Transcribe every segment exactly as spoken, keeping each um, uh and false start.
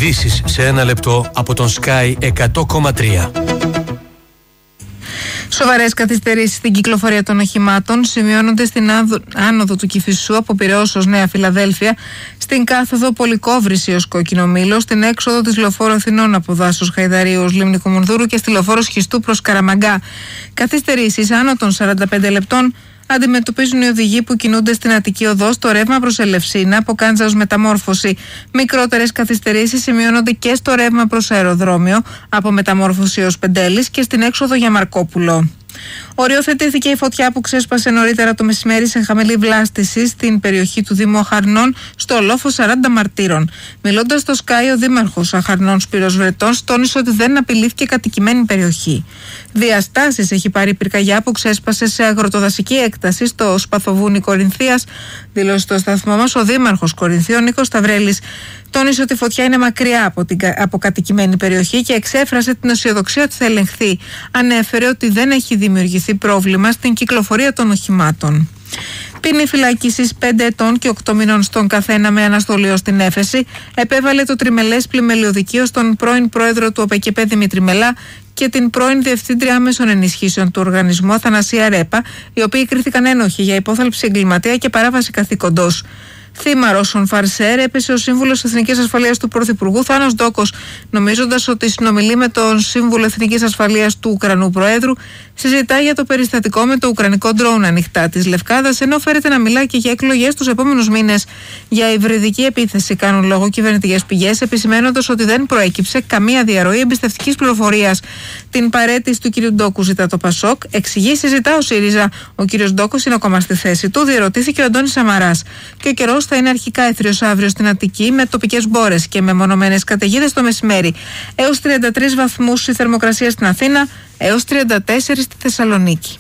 Ειδήσεις σε ένα λεπτό από τον Sky εκατό κόμμα τρία. Σοβαρές καθυστερήσεις στην κυκλοφορία των οχημάτων σημειώνονται στην άνοδο του Κηφισού από Πειραιώς ως Νέα Φιλαδέλφια, στην κάθοδο Πολυκόβρηση ως Κόκκινο Μήλο, στην έξοδο της λεωφόρου Αθηνών από Δάσος Χαϊδαρίου ως Λίμνη Κομουνδούρου και στη λεωφόρο Σχιστού προς Καραμαγκά. Καθυστερήσεις άνω των σαράντα πέντε λεπτών αντιμετωπίζουν οι οδηγοί που κινούνται στην Αττική Οδό στο ρεύμα προς Ελευσίνα από Κάντζα ως Μεταμόρφωση. Μικρότερες καθυστερήσεις σημειώνονται και στο ρεύμα προς Αεροδρόμιο από Μεταμόρφωση ως Πεντέλης και στην έξοδο για Μαρκόπουλο. Οριοθετήθηκε η φωτιά που ξέσπασε νωρίτερα το μεσημέρι σε χαμηλή βλάστηση στην περιοχή του Δήμου Αχαρνών στο λόφο σαράντα Μαρτύρων. Μιλώντας στο Sky, ο Δήμαρχος Αχαρνών Σπύρος Βρετός τόνισε ότι δεν απειλήθηκε κατοικημένη περιοχή. Διαστάσεις έχει πάρει η πυρκαγιά που ξέσπασε σε αγροτοδασική έκταση στο Σπαθοβούνι Κορινθίας, δήλωσε στο σταθμό μας ο Δήμαρχος Κορινθίων Νίκος Σταυρέλης. Τόνισε ότι η φωτιά είναι μακριά από την από κατοικημένη περιοχή και εξέφρασε την αισιοδοξία ότι θα ελεγχθεί. Ανέφερε ότι δεν έχει δημιουργηθεί πρόβλημα στην κυκλοφορία των οχημάτων. Ποινή φυλάκισης πέντε ετών και οκτώ μηνών στον καθένα με αναστολή ως την έφεση επέβαλε το τριμελές πλημελιωδικείο στον πρώην πρόεδρο του ΟΠΕΚΕΠΕ Δημήτρη Μελά και την πρώην Διευθύντρια Άμεσων Ενισχύσεων του οργανισμού Αθανασία Ρέπα, οι οποίοι κρίθηκαν ένοχοι για υπόθαλψη εγκληματία και παράβαση καθήκοντος. Θύμα Ρώσων Φαρσέρ έπεσε ο Σύμβουλος Εθνικής Ασφαλείας του Πρωθυπουργού Θάνος Ντόκος, νομίζοντας ότι συνομιλεί με τον Σύμβουλο Εθνικής Ασφαλείας του Ουκρανού Προέδρου, συζητά για το περιστατικό με το ουκρανικό ντρόουν ανοιχτά της Λευκάδας, ενώ φέρεται να μιλά και για εκλογές τους επόμενους μήνες. Για υβριδική επίθεση κάνουν λόγο κυβερνητικές πηγές, επισημένοντας ότι δεν προέκυψε καμία διαρροή εμπιστευτικής πληροφορίας. Την παρέτηση του κ. Ντόκου ζητά το Πασόκ, εξηγήσει ζητά ο ΣΥΡΙΖΑ. Ο κ. Ντόκος είναι ακόμα στη θέση του, διερωτήθηκε ο Αντώνης Σαμαράς. Και ο καιρός θα είναι αρχικά έθριος αύριο στην Αττική με τοπικές μπόρες και με μονομένες καταιγίδες το μεσημέρι. Έως τριάντα τρεις βαθμούς η θερμοκρασία στην Αθήνα, έως τριάντα τέσσερα στη Θεσσαλονίκη.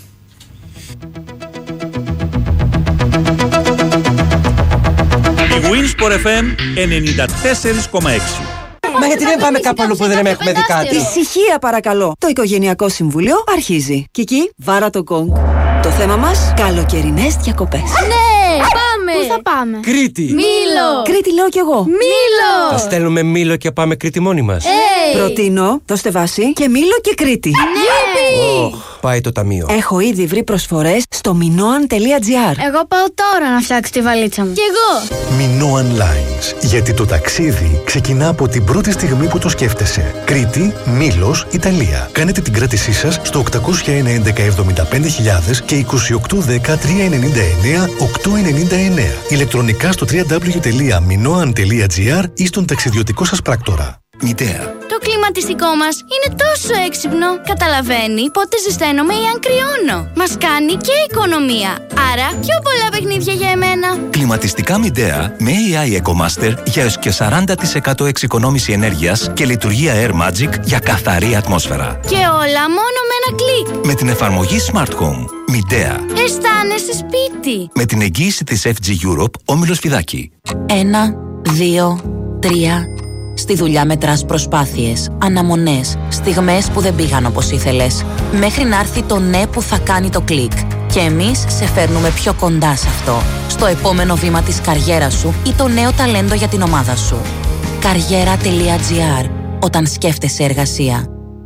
Η Winsport εφ εμ ενενήντα τέσσερα κόμμα έξι. Μα γιατί δεν πάμε κάπου αλλού που δεν έχουμε δει κάτι? Ησυχία παρακαλώ. Το Οικογενειακό Συμβούλιο αρχίζει. Κική, βάρα το γκονγκ. Το θέμα μας, καλοκαιρινές διακοπές. Ναι, πάμε! Πού θα πάμε? Κρήτη! Μήλο! Κρήτη λέω κι εγώ. Μήλο! Θα στέλνουμε Μήλο και πάμε Κρήτη μόνοι μας. Hey. Προτείνω, δώστε βάση και Μήλο και Κρήτη. Ναι! Oh, πάει το ταμείο. Έχω ήδη βρει προσφορές στο minoan τελεία gr. Εγώ πάω τώρα να φτιάξω τη βαλίτσα μου. Κι εγώ! Minoan Lines. Γιατί το ταξίδι ξεκινά από την πρώτη στιγμή που το σκέφτεσαι. Κρήτη, Μήλος, Ιταλία. Κάνετε την κράτησή σας στο οκτακόσια ένα έντεκα εβδομήντα πέντε χιλιάδες και είκοσι οκτώ δέκα τριακόσια ενενήντα εννέα οκτακόσια ενενήντα εννέα. Ηλεκτρονικά στο double-u double-u double-u τελεία minoan τελεία gr ή στον ταξιδιωτικό σας πράκτορα. Μητέα. Το κλιματιστικό μας είναι τόσο έξυπνο. Καταλαβαίνει πότε ζεσταίνομαι ή αν κρυώνω. Μας κάνει και οικονομία. Άρα πιο πολλά παιχνίδια για εμένα. Κλιματιστικά Midea με έι άι EcoMaster για έως και σαράντα τοις εκατό εξοικονόμηση ενέργειας και λειτουργία Air Magic για καθαρή ατμόσφαιρα. Και όλα μόνο με ένα κλικ. Με την εφαρμογή Smart Home. Midea. Αισθάνεσαι σπίτι. Με την εγγύηση της εφ τζι Europe, Όμιλος Φιδάκη. Ένα, δύο, τρία. Στη δουλειά μετράς προσπάθειες, αναμονές, στιγμές που δεν πήγαν όπως ήθελες, μέχρι να έρθει το ναι που θα κάνει το κλικ. Και εμείς σε φέρνουμε πιο κοντά σε αυτό, στο επόμενο βήμα της καριέρας σου ή το νέο ταλέντο για την ομάδα σου. Καριέρα τελεία gr. Όταν σκέφτεσαι εργασία.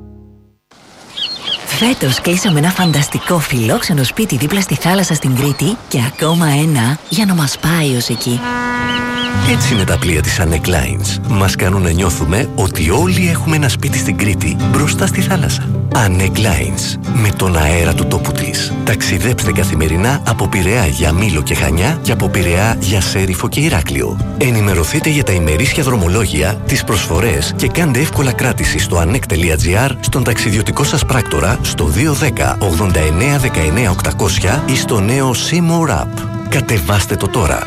Φέτος κλείσαμε ένα φανταστικό φιλόξενο σπίτι δίπλα στη θάλασσα στην Κρήτη και ακόμα ένα για να μας πάει ως εκεί. Έτσι είναι τα πλοία της Anec Lines. Μας κάνουν να νιώθουμε ότι όλοι έχουμε ένα σπίτι στην Κρήτη, μπροστά στη θάλασσα. Anec Lines, με τον αέρα του τόπου της. Ταξιδέψτε καθημερινά από Πειραιά για Μήλο και Χανιά και από Πειραιά για Σέριφο και Ηράκλειο. Ενημερωθείτε για τα ημερήσια δρομολόγια, τις προσφορές και κάντε εύκολα κράτηση στο anec τελεία gr, στον ταξιδιωτικό σας πράκτορα, στο δύο ένα μηδέν ογδόντα εννέα δεκαεννέα οκτακόσια ή στο νέο Seymour App. Κατεβάστε το τώρα.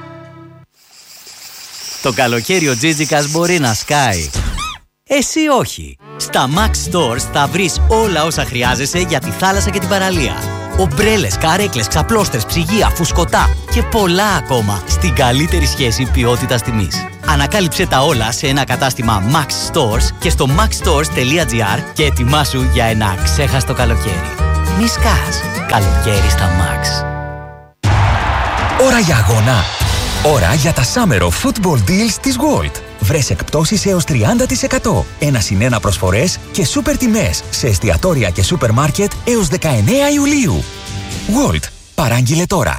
Το καλοκαίρι ο Τζίτζικας μπορεί να σκάει. Εσύ όχι. Στα Max Stores θα βρεις όλα όσα χρειάζεσαι για τη θάλασσα και την παραλία. Ομπρέλες, καρέκλες, ξαπλώστρες, ψυγεία, φουσκωτά και πολλά ακόμα στην καλύτερη σχέση ποιότητας τιμής. Ανακάλυψε τα όλα σε ένα κατάστημα Max Stores και στο max stores τελεία gr και ετοιμάσου για ένα ξέχαστο καλοκαίρι. Μη σκάς. Καλοκαίρι στα Max. Ώρα για αγώνα. Ώρα για τα Summer of Football Deals της Gold. Βρες εκπτώσεις έως τριάντα τοις εκατό. Ένα συν ένα προσφορές και σούπερ τιμές σε εστιατόρια και σούπερ μάρκετ έως δεκαεννέα Ιουλίου. World. Παράγγειλε τώρα.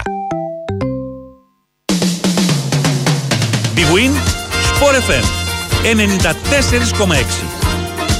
Big Win, Sport εφ εμ ενενήντα τέσσερα κόμμα έξι.